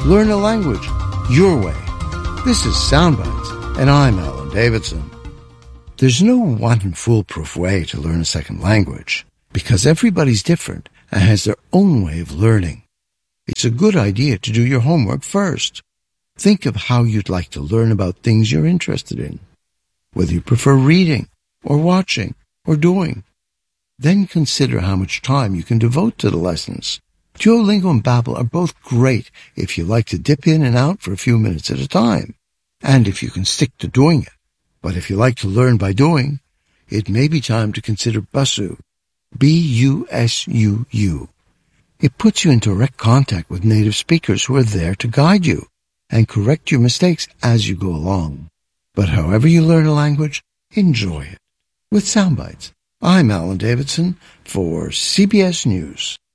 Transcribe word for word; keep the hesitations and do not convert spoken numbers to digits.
Learn a language your way. This is Soundbites, and I'm Alan Davidson. There's no one foolproof way to learn a second language, because everybody's different and has their own way of learning. It's a good idea to do your homework first. Think of how you'd like to learn about things you're interested in, whether you prefer reading or watching or doing. Then consider how much time you can devote to the lessons. Duolingo and Babbel are both great if you like to dip in and out for a few minutes at a time, and if you can stick to doing it. But if you like to learn by doing, it may be time to consider Busuu, B U S U U. It puts you in direct contact with native speakers who are there to guide you and correct your mistakes as you go along. But however you learn a language, enjoy it. With Soundbites, I'm Alan Davidson for C B S News.